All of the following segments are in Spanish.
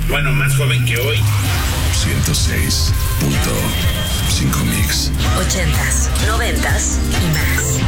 Bueno, más joven que hoy. 106.5 Mix. 80s, 90s y más.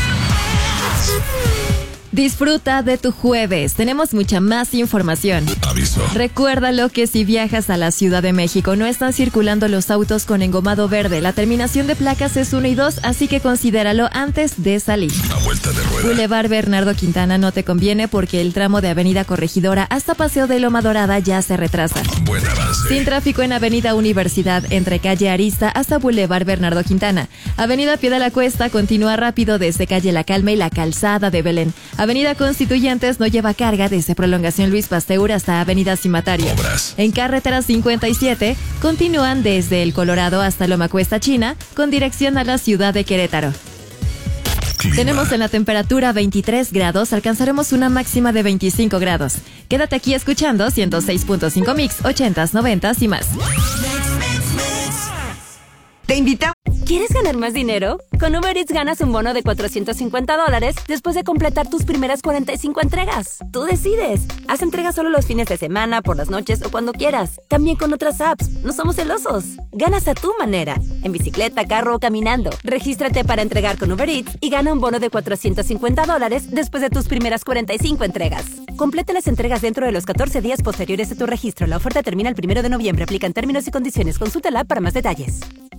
Disfruta de tu jueves. Tenemos mucha más información. Aviso. Recuérdalo que si viajas a la Ciudad de México no están circulando los autos con engomado verde. La terminación de placas es 1 y 2, así que considéralo antes de salir. A vuelta de rueda. Boulevard Bernardo Quintana no te conviene porque el tramo de Avenida Corregidora hasta Paseo de Loma Dorada ya se retrasa. Buen avance. Sin tráfico en Avenida Universidad entre calle Arista hasta Boulevard Bernardo Quintana. Avenida Pie de la Cuesta continúa rápido desde calle La Calma y la Calzada de Belén. Avenida Constituyentes no lleva carga desde Prolongación Luis Pasteur hasta Avenida Cimataria. Obras. En carretera 57 continúan desde El Colorado hasta Loma Cuesta China con dirección a la ciudad de Querétaro. Clima. Tenemos en la temperatura 23 grados, alcanzaremos una máxima de 25 grados. Quédate aquí escuchando 106.5 Mix, 80s, 90s y más. Te invitamos. ¿Quieres ganar más dinero? Con Uber Eats ganas un bono de $450 después de completar tus primeras 45 entregas. Tú decides. Haz entregas solo los fines de semana, por las noches o cuando quieras. También con otras apps. No somos celosos. Ganas a tu manera. En bicicleta, carro o caminando. Regístrate para entregar con Uber Eats y gana un bono de $450 después de tus primeras 45 entregas. Completa las entregas dentro de los 14 días posteriores a tu registro. La oferta termina el 1 de noviembre. Aplican términos y condiciones. Consulta la app para más detalles.